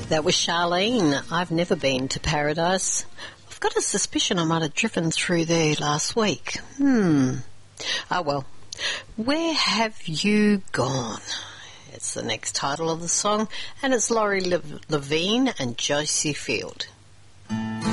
That was Charlene. I've never been to Paradise. I've got a suspicion I might have driven through there last week. Oh well. Where have you gone? It's the next title of the song, and it's Laurie Levine and Josie Field.